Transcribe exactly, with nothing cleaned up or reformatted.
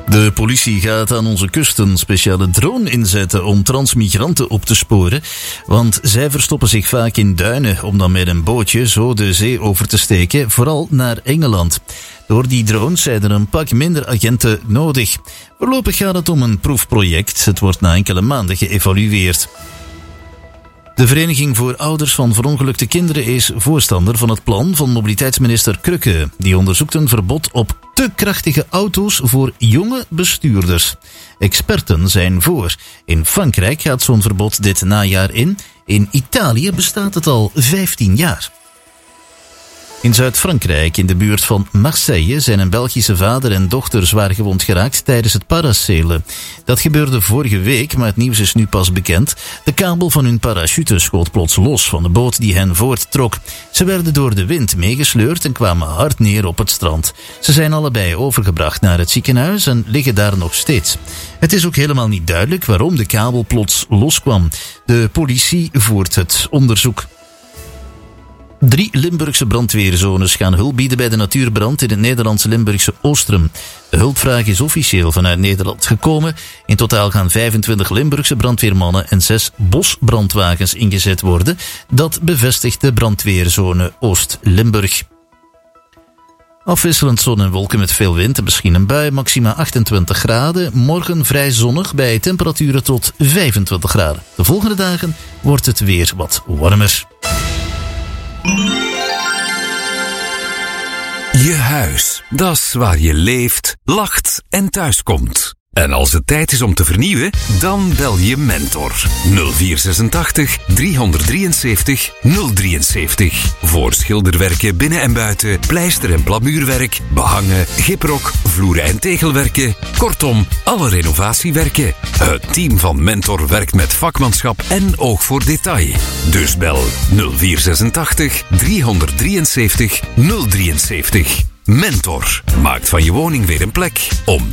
De politie gaat aan onze kust een speciale drone inzetten om transmigranten op te sporen, want zij verstoppen zich vaak in duinen om dan met een bootje zo de zee over te steken, vooral naar Engeland. Door die drones zijn er een pak minder agenten nodig. Voorlopig gaat het om een proefproject. Het wordt na enkele maanden geëvalueerd. De Vereniging voor Ouders van Verongelukte Kinderen is voorstander van het plan van mobiliteitsminister Krücke. Die onderzoekt een verbod op te krachtige auto's voor jonge bestuurders. Experten zijn voor. In Frankrijk gaat zo'n verbod dit najaar in. In Italië bestaat het al vijftien jaar. In Zuid-Frankrijk, in de buurt van Marseille, zijn een Belgische vader en dochter zwaar gewond geraakt tijdens het parasailen. Dat gebeurde vorige week, maar het nieuws is nu pas bekend. De kabel van hun parachute schoot plots los van de boot die hen voorttrok. Ze werden door de wind meegesleurd en kwamen hard neer op het strand. Ze zijn allebei overgebracht naar het ziekenhuis en liggen daar nog steeds. Het is ook helemaal niet duidelijk waarom de kabel plots loskwam. De politie voert het onderzoek. Drie Limburgse brandweerzones gaan hulp bieden bij de natuurbrand in het Nederlandse Limburgse Oostrum. De hulpvraag is officieel vanuit Nederland gekomen. In totaal gaan vijfentwintig Limburgse brandweermannen en zes bosbrandwagens ingezet worden. Dat bevestigt de brandweerzone Oost-Limburg. Afwisselend zon en wolken met veel wind en misschien een bui, maxima achtentwintig graden. Morgen vrij zonnig bij temperaturen tot vijfentwintig graden. De volgende dagen wordt het weer wat warmer. Je huis, dat is waar je leeft, lacht en thuiskomt. En als het tijd is om te vernieuwen, dan bel je Mentor. nul vier zesentachtig driehonderddrieënzeventig nul drieënzeventig. Voor schilderwerken binnen en buiten, pleister- en plamuurwerk, behangen, giprok, vloeren- en tegelwerken. Kortom, alle renovatiewerken. Het team van Mentor werkt met vakmanschap en oog voor detail. Dus bel nul vier zesentachtig driehonderddrieënzeventig nul drieënzeventig. Mentor maakt van je woning weer een plek om